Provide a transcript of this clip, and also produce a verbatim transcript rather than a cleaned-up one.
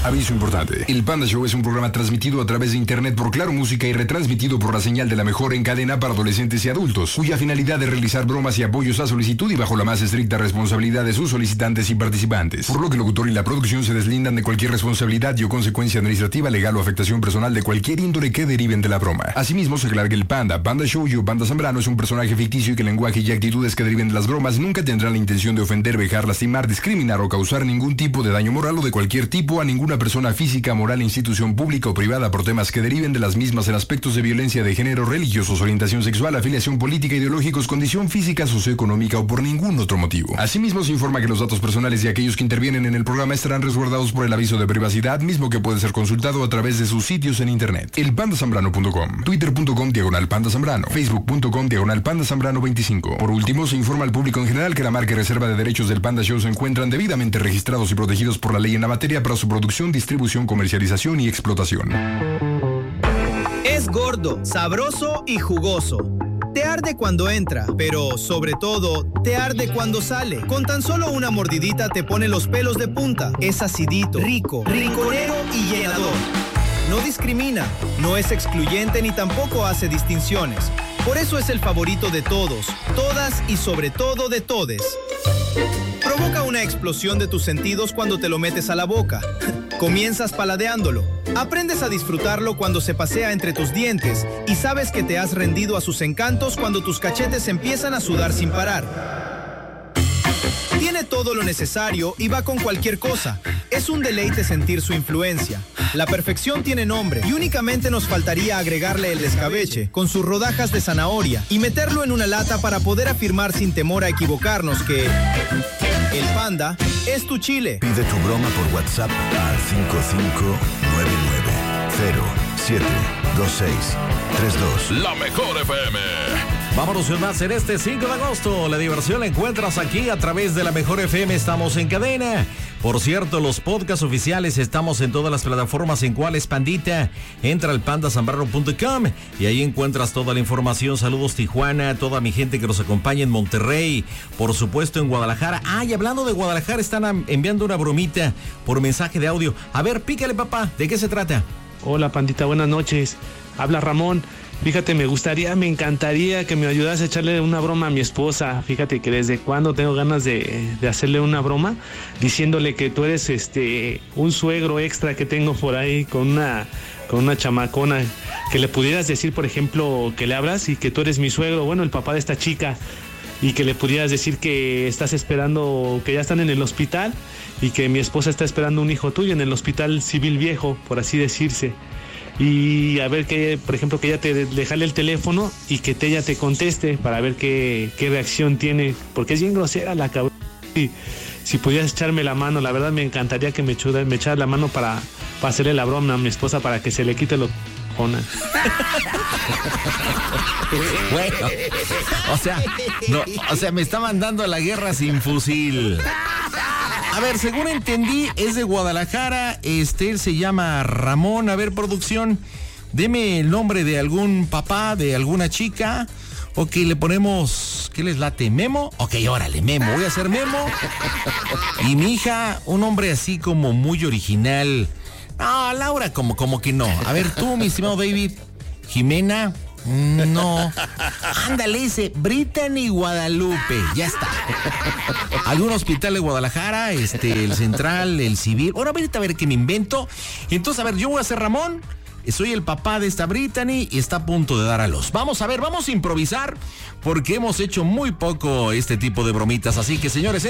Aviso importante. El Panda Show es un programa transmitido a través de internet por Claro Música y retransmitido por la señal de la mejor en cadena para adolescentes y adultos, cuya finalidad es realizar bromas y apoyos a solicitud y bajo la más estricta responsabilidad de sus solicitantes y participantes. Por lo que el locutor y la producción se deslindan de cualquier responsabilidad y o consecuencia administrativa, legal o afectación personal de cualquier índole que deriven de la broma. Asimismo, se aclara que el Panda, Panda Show y o Panda Zambrano es un personaje ficticio y que el lenguaje y actitudes que deriven de las bromas nunca tendrán la intención de ofender, vejar, lastimar, discriminar o causar ningún tipo de daño moral o de cualquier tipo a ninguna persona física, moral, institución pública o privada por temas que deriven de las mismas en aspectos de violencia de género, religiosos, orientación sexual, afiliación política, ideológicos, condición física, socioeconómica o por ningún otro motivo. Asimismo, se informa que los datos personales de aquellos que intervienen en el programa estarán resguardados por el aviso de privacidad, mismo que puede ser consultado a través de sus sitios en internet. el panda zambrano punto com, twitter punto com diagonal panda zambrano, facebook punto com diagonal panda zambrano veinticinco. Por último, se informa al público en general que la marca y reserva de derechos del Panda Show se encuentran debidamente registrados y protegidos por la ley en la materia para su producción, distribución, comercialización y explotación. Es gordo, sabroso y jugoso. Te arde cuando entra, pero sobre todo, te arde cuando sale. Con tan solo una mordidita te pone los pelos de punta. Es acidito, rico, rinconero y llenador. No discrimina, no es excluyente ni tampoco hace distinciones. Por eso es el favorito de todos, todas y sobre todo de todes. Provoca una explosión de tus sentidos cuando te lo metes a la boca. Comienzas paladeándolo. Aprendes a disfrutarlo cuando se pasea entre tus dientes y sabes que te has rendido a sus encantos cuando tus cachetes empiezan a sudar sin parar. Tiene todo lo necesario y va con cualquier cosa. Es un deleite sentir su influencia. La perfección tiene nombre y únicamente nos faltaría agregarle el escabeche con sus rodajas de zanahoria y meterlo en una lata para poder afirmar sin temor a equivocarnos que el Panda es tu chile. Pide tu broma por WhatsApp al cinco cinco nueve nueve cero siete dos seis tres dos. La mejor F M. Vámonos con más en este cinco de agosto. La diversión la encuentras aquí a través de la mejor F M. Estamos en cadena. Por cierto, los podcasts oficiales estamos en todas las plataformas. ¿En cuáles, pandita? Entra al panda zambrano punto com y ahí encuentras toda la información. Saludos Tijuana, toda mi gente que nos acompaña en Monterrey, por supuesto en Guadalajara. Ah, y hablando de Guadalajara, están enviando una bromita por mensaje de audio. A ver, pícale, papá, ¿de qué se trata? Hola, pandita, buenas noches. Habla Ramón. Fíjate, me gustaría, me encantaría que me ayudas a echarle una broma a mi esposa. Fíjate que desde cuando tengo ganas de, de hacerle una broma, diciéndole que tú eres este un suegro extra que tengo por ahí con una, con una chamacona. Que le pudieras decir, por ejemplo, que le hablas y que tú eres mi suegro, bueno, el papá de esta chica. Y que le pudieras decir que estás esperando, que ya están en el hospital y que mi esposa está esperando un hijo tuyo en el hospital civil viejo, por así decirse. Y a ver que, por ejemplo, que ella te déjale el teléfono y que te, ella te conteste para ver qué, qué reacción tiene, porque es bien grosera la cabrón. Y si pudieras echarme la mano, la verdad me encantaría que me, echara, me echara la mano para, para hacerle la broma a mi esposa para que se le quite lo... Bueno, o sea, no, o sea, me está mandando a la guerra sin fusil. A ver, según entendí, es de Guadalajara. Este, él se llama Ramón. A ver, producción, deme el nombre de algún papá, de alguna chica. Ok, le ponemos, ¿qué les late? ¿Memo? Ok, órale, Memo. Voy a hacer Memo. Y mi hija, un nombre así como muy original. No, Laura, como, como que no. A ver, tú, mi estimado David. Jimena. No. Ándale, dice Brittany Guadalupe. Ya está. Algún hospital de Guadalajara, este, el central, el civil. Bueno, ahorita a ver qué me invento. Entonces, a ver, yo voy a ser Ramón. Soy el papá de esta Brittany y está a punto de dar a luz. Vamos a ver, vamos a improvisar porque hemos hecho muy poco este tipo de bromitas. Así que, señores,